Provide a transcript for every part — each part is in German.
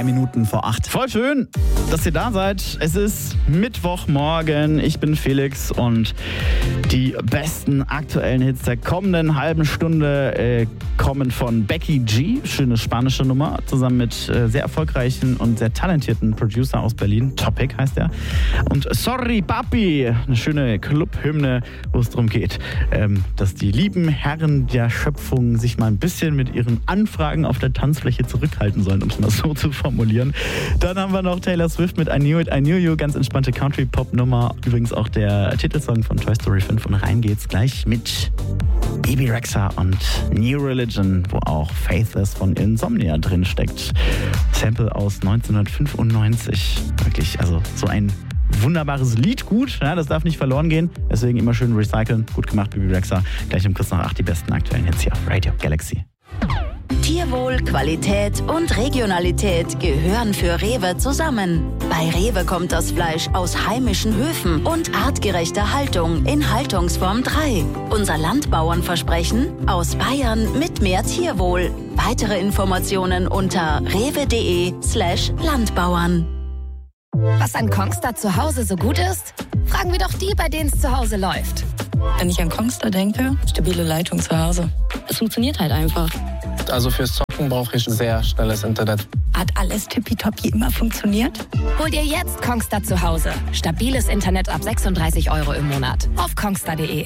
3 Minuten vor 8. Voll schön, dass ihr da seid. Es ist Mittwochmorgen. Ich bin Felix und die besten aktuellen Hits der kommenden halben Stunde kommen von Becky G. Schöne spanische Nummer. Zusammen mit sehr erfolgreichen und sehr talentierten Producer aus Berlin. Topic heißt er. Und Sorry Papi. Eine schöne Club-Hymne, wo es darum geht, dass die lieben Herren der Schöpfung sich mal ein bisschen mit ihren Anfragen auf der Tanzfläche zurückhalten sollen, um es mal so zu formulieren. Dann haben wir noch Taylor Swift mit I Knew It, I Knew You. Ganz entspannte Country-Pop-Nummer. Übrigens auch der Titelsong von Toy Story 5. Und rein geht's gleich mit Bebe Rexha und New Religion, wo auch Faithless von Insomnia drin steckt. Sample aus 1995. Wirklich, also so ein wunderbares Lied, gut, ja, das darf nicht verloren gehen. Deswegen immer schön recyceln. Gut gemacht, Bebe Rexha. Gleich um kurz nach 8 die besten aktuellen Hits hier auf Radio Galaxy. Tierwohl, Qualität und Regionalität gehören für Rewe zusammen. Bei Rewe kommt das Fleisch aus heimischen Höfen und artgerechter Haltung in Haltungsform 3. Unser Landbauernversprechen: aus Bayern mit mehr Tierwohl. Weitere Informationen unter rewe.de/Landbauern. Was an Kongstar zu Hause so gut ist? Fragen wir doch die, bei denen es zu Hause läuft. Wenn ich an Kongstar denke, stabile Leitung zu Hause. Es funktioniert halt einfach. Also fürs Zocken brauche ich sehr schnelles Internet. Hat alles tippitoppi immer funktioniert? Hol dir jetzt Kongstar zu Hause. Stabiles Internet ab 36 € im Monat. Auf kongstar.de.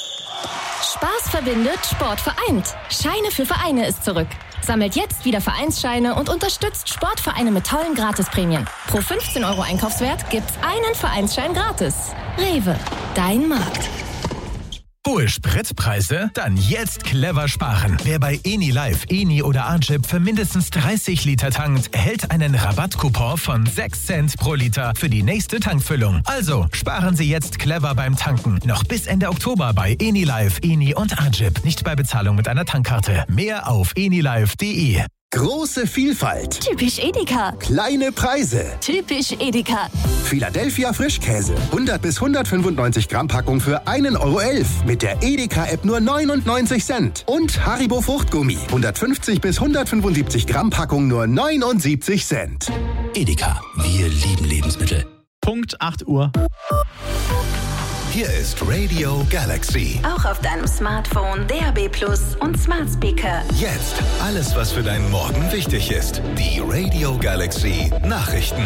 Spaß verbindet, Sport vereint. Scheine für Vereine ist zurück. Sammelt jetzt wieder Vereinsscheine und unterstützt Sportvereine mit tollen Gratisprämien. Pro 15 € Einkaufswert gibt's einen Vereinsschein gratis. Rewe, dein Markt. Hohe Spritpreise? Dann jetzt clever sparen. Wer bei EniLive, Eni oder Agip für mindestens 30 Liter tankt, erhält einen Rabattcoupon von 6 Cent pro Liter für die nächste Tankfüllung. Also sparen Sie jetzt clever beim Tanken. Noch bis Ende Oktober bei EniLive, Eni und Agip. Nicht bei Bezahlung mit einer Tankkarte. Mehr auf enilive.de. Große Vielfalt. Typisch Edeka. Kleine Preise. Typisch Edeka. Philadelphia Frischkäse. 100 bis 195 Gramm Packung für 1,11 € mit der Edeka-App nur 99 Cent. Und Haribo Fruchtgummi. 150 bis 175 Gramm Packung nur 79 Cent. Edeka. Wir lieben Lebensmittel. Punkt 8 Uhr. Hier ist Radio Galaxy. Auch auf deinem Smartphone, DAB+ und Smart Speaker. Jetzt alles, was für deinen Morgen wichtig ist. Die Radio Galaxy Nachrichten.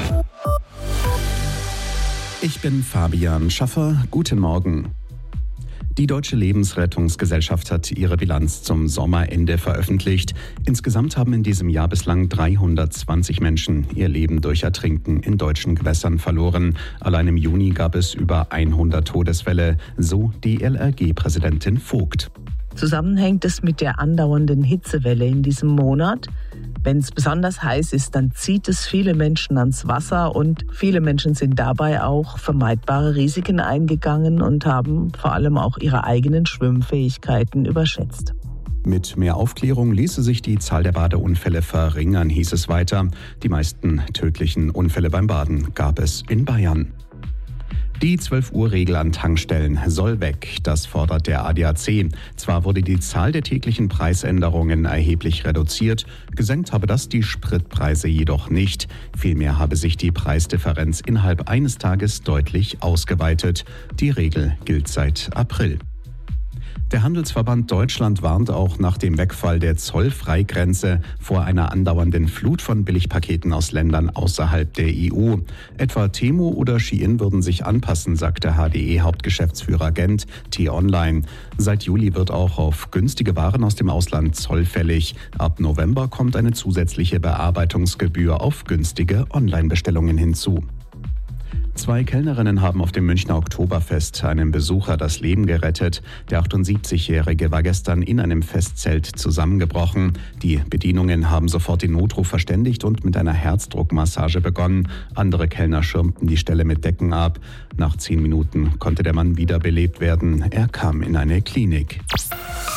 Ich bin Fabian Schaffer. Guten Morgen. Die Deutsche Lebensrettungsgesellschaft hat ihre Bilanz zum Sommerende veröffentlicht. Insgesamt haben in diesem Jahr bislang 320 Menschen ihr Leben durch Ertrinken in deutschen Gewässern verloren. Allein im Juni gab es über 100 Todesfälle, so die LRG-Präsidentin Vogt. Zusammenhängt es mit der andauernden Hitzewelle in diesem Monat. Wenn es besonders heiß ist, dann zieht es viele Menschen ans Wasser und viele Menschen sind dabei auch vermeidbare Risiken eingegangen und haben vor allem auch ihre eigenen Schwimmfähigkeiten überschätzt. Mit mehr Aufklärung ließe sich die Zahl der Badeunfälle verringern, hieß es weiter. Die meisten tödlichen Unfälle beim Baden gab es in Bayern. Die 12-Uhr-Regel an Tankstellen soll weg, das fordert der ADAC. Zwar wurde die Zahl der täglichen Preisänderungen erheblich reduziert, gesenkt habe das die Spritpreise jedoch nicht. Vielmehr habe sich die Preisdifferenz innerhalb eines Tages deutlich ausgeweitet. Die Regel gilt seit April. Der Handelsverband Deutschland warnt auch nach dem Wegfall der Zollfreigrenze vor einer andauernden Flut von Billigpaketen aus Ländern außerhalb der EU. Etwa Temu oder Shein würden sich anpassen, sagte HDE-Hauptgeschäftsführer Gent T-Online. Seit Juli wird auch auf günstige Waren aus dem Ausland Zoll fällig. Ab November kommt eine zusätzliche Bearbeitungsgebühr auf günstige Online-Bestellungen hinzu. 2 Kellnerinnen haben auf dem Münchner Oktoberfest einem Besucher das Leben gerettet. Der 78-Jährige war gestern in einem Festzelt zusammengebrochen. Die Bedienungen haben sofort den Notruf verständigt und mit einer Herzdruckmassage begonnen. Andere Kellner schirmten die Stelle mit Decken ab. Nach 10 Minuten konnte der Mann wiederbelebt werden. Er kam in eine Klinik.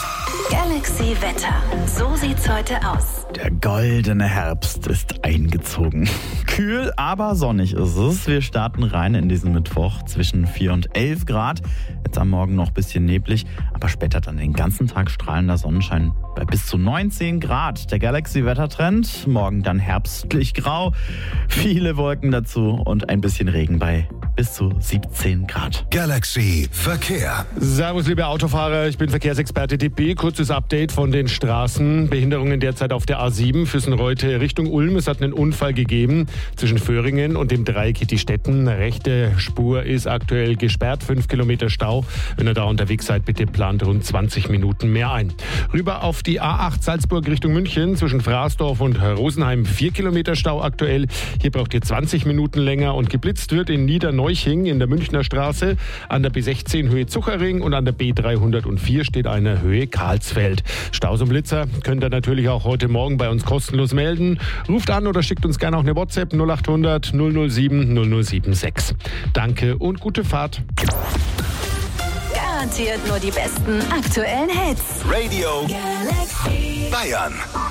Galaxy Wetter. So sieht's heute aus. Der goldene Herbst ist eingezogen. Kühl, aber sonnig ist es. Wir starten rein in diesen Mittwoch zwischen 4 und 11 Grad. Jetzt am Morgen noch ein bisschen neblig, aber später dann den ganzen Tag strahlender Sonnenschein bei bis zu 19 Grad. Der Galaxy-Wettertrend, morgen dann herbstlich grau, viele Wolken dazu und ein bisschen Regen bei bis zu 17 Grad. Galaxy Verkehr. Servus, liebe Autofahrer, ich bin Verkehrsexperte DP. Kurzes Update von den Straßen. Behinderungen derzeit auf der A7 Füssen-Reute Richtung Ulm. Es hat einen Unfall gegeben zwischen Föhringen und dem Dreieck Hitti-Stetten. Rechte Spur ist aktuell gesperrt, 5 Kilometer Stau. Wenn ihr da unterwegs seid, bitte plant rund 20 Minuten mehr ein. Rüber auf die A8 Salzburg Richtung München zwischen Fraßdorf und Rosenheim 4 Kilometer Stau aktuell. Hier braucht ihr 20 Minuten länger und geblitzt wird in Niederneuching in der Münchner Straße. An der B16 Höhe Zuchering und an der B304 steht eine Höhe Karlsfeld. Staus und Blitzer könnt ihr natürlich auch heute Morgen bei uns kostenlos melden. Ruft an oder schickt uns gerne auch eine WhatsApp 0800 007 0076. Danke und gute Fahrt. Garantiert nur die besten aktuellen Hits. Radio Galaxy Bayern.